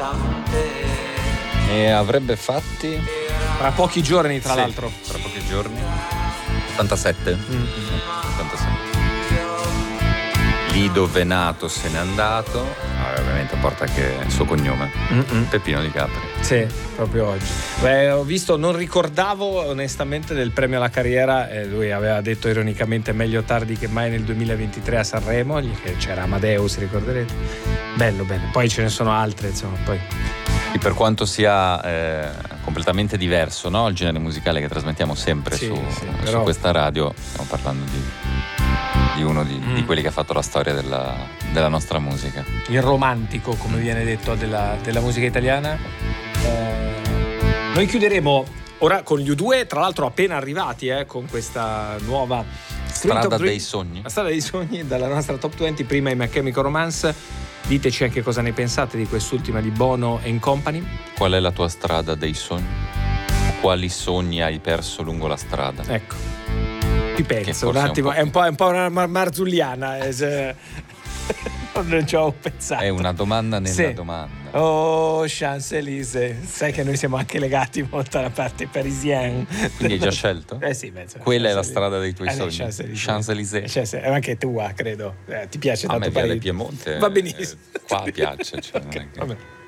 E avrebbe fatti? Tra pochi giorni, tra Sì, l'altro. tra pochi giorni. 87. 87. Lì dove è nato se n'è andato. Ovviamente porta anche il suo cognome. Peppino Di Capri. Sì, proprio oggi. Beh, ho visto, non ricordavo onestamente del premio alla carriera, lui aveva detto ironicamente meglio tardi che mai nel 2023 a Sanremo, c'era Amadeus, ricorderete? Bello, bello. Poi ce ne sono altre, insomma, poi. E per quanto sia completamente diverso, no? Il genere musicale che trasmettiamo sempre su questa radio, stiamo parlando di uno di quelli che ha fatto la storia della nostra musica. Il romantico, come viene detto, della musica italiana. Noi chiuderemo ora con gli U2, tra l'altro appena arrivati con questa nuova Strada dei sogni. La strada dei sogni dalla nostra Top 20, prima i My Chemical Romance. Diteci anche cosa ne pensate di quest'ultima di Bono and Company. Qual è la tua strada dei sogni? Quali sogni hai perso lungo la strada? Ecco, ti penso un attimo, è un po' una marzulliana. Non ci ho pensato. È una domanda nella domanda. Oh, Champs-Élysées, sai che noi siamo anche legati molto alla parte parisienne. Quindi hai già scelto? Sì, quella è la strada dei tuoi sogni. Champs-Élysées. Anche tua, credo. Ti piace tanto Parigi? A me Parigi? Piemonte. Va benissimo. Qua piace. Cioè, okay, non è che...